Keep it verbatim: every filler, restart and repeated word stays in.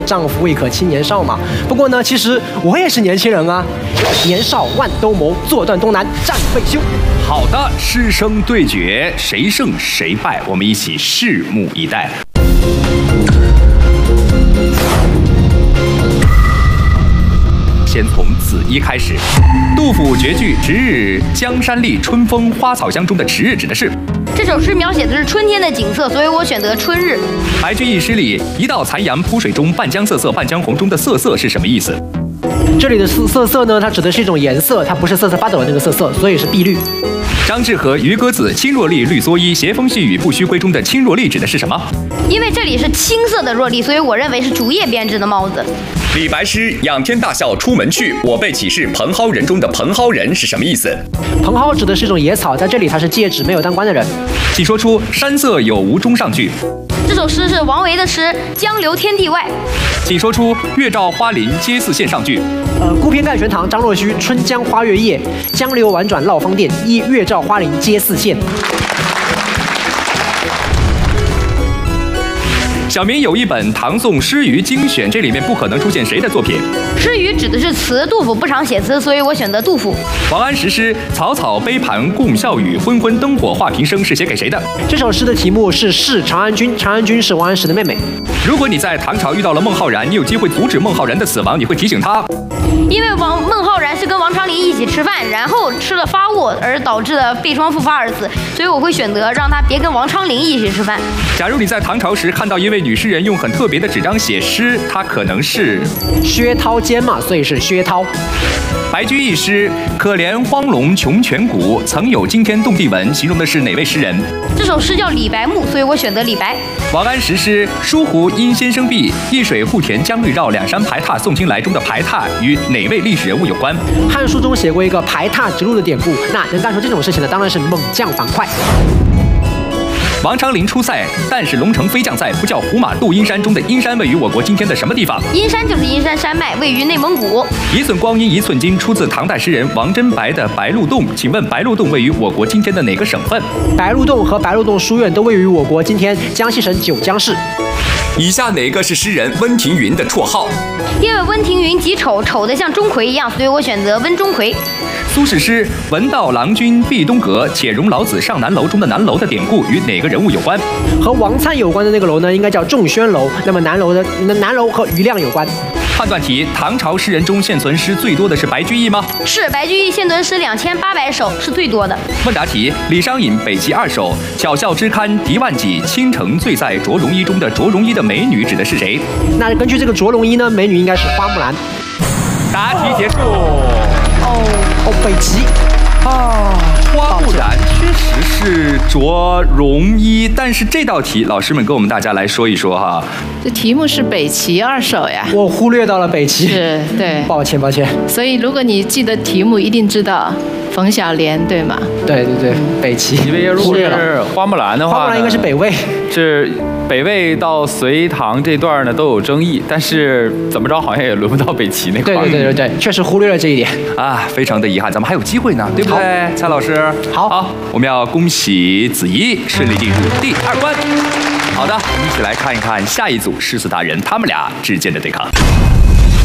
丈夫未可轻年少嘛。不过呢，其实我也是年轻人啊，年少万兜鍪，坐断东南战未休。 好的，师生对决，谁胜谁败，我们一起拭目以待。先从子一开始，杜甫绝句“值日江山丽，春风花草香”中的“值日”指的是？ 这首诗描写的是春天的景色，所以我选择春日。 白居易诗里“一道残阳铺水中，半江瑟瑟半江红”中的“瑟瑟”是什么意思？ 这里的色色色呢，它指的是一种颜色，它不是瑟瑟发抖的那个瑟瑟，所以是碧绿。 张志和《渔歌子·青箬笠·绿蓑衣，斜风细雨不须归》中的“青箬笠”指的是什么？ 因为这里是青色的箬笠，所以我认为是竹叶编织的帽子。 李白诗“仰天大笑出门去，我辈岂是蓬蒿人”中的蓬蒿人是什么意思？ 蓬蒿指的是一种野草，在这里它是戒指没有当官的人。 请说出“山色有无”中上句。 这首诗是王维的诗《江流天地外》。 请说出“月照花林皆似霰”上句。 呃，孤篇盖玄堂，张若虚。春江花月夜，江流宛转绕芳甸。一月照花林皆似霰。 小明有一本唐宋诗余精选，这里面不可能出现谁的作品？ 诗余指的是词，杜甫不常写词，所以我选择杜甫。 王安石诗“草草杯盘共笑语，昏昏灯火话平生”是写给谁的？ 这首诗的题目是《示长安君》，长安君是王安石的妹妹。 如果你在唐朝遇到了孟浩然，你有机会阻止孟浩然的死亡，你会提醒他？ 因为王孟浩然是跟王昌龄一起吃饭，然后吃了发物而导致的背疮复发而死，所以我会选择让他别跟王昌龄一起吃饭。 假如你在唐朝时看到一位女诗人用很特别的纸张写诗，她可能是薛涛监嘛，所以是薛涛。 白居易诗“可怜荒龙穷泉谷，曾有惊天动地闻”形容的是哪位诗人？ 这首诗叫李白墓，所以我选择李白。 王安石诗“疏湖因先生碧，一水护田江绿绕，两山排闼送青来”中的排闼与哪位历史人物有关？ 《汉书》中写过一个排闼直路的典故，那能干出这种事情的当然是猛将樊哙。 王昌龄出塞，但是龙城飞将在，不叫胡马度阴山中的阴山位于我国今天的什么地方？ 阴山就是阴山山脉，位于内蒙古。 一寸光阴一寸金出自唐代诗人王贞白的《白鹿洞》，请问白鹿洞位于我国今天的哪个省份？ 白鹿洞和白鹿洞书院都位于我国今天江西省九江市。 以下哪个是诗人温庭筠的绰号？ 因为温庭筠极丑，丑得像钟馗一样，所以我选择温钟馗。 苏轼诗“闻道郎君壁东阁，且容老子上南楼”中的南楼的典故与哪个人物有关？ 和王粲有关的那个楼呢，应该叫仲宣楼。那么南楼的南楼和余亮有关。 判断题：唐朝诗人中现存诗最多的是白居易吗？ 是，白居易现存诗两千八百首，是最多的。 问答题：李商隐《北齐二首》“巧笑之堪敌万几，倾城醉在着绒衣”中的着绒衣的美女指的是谁？ 那根据这个着绒衣呢，美女应该是花木兰。 答题结束。 哦哦，北齐。 啊，花木兰确实是着绒衣，但是这道题老师们跟我们大家来说一说哈。 这题目是北齐二首呀， 我忽略到了北齐， 是，对， 抱歉抱歉。 所以如果你记得题目，一定知道冯小莲，对吗？ 对对对，北齐。 因为如果是花木兰的话， 花木兰应该是北魏， 是北魏到隋唐这段呢都有争议，但是怎么着好像也轮不到北齐那块。 对对对对对，确实忽略了这一点啊，非常的遗憾，咱们还有机会呢，对不对？蔡老师， 好， 好，我们要恭喜子怡顺利进入第二关。好的，我们一起来看一看下一组诗词达人他们俩之间的对抗。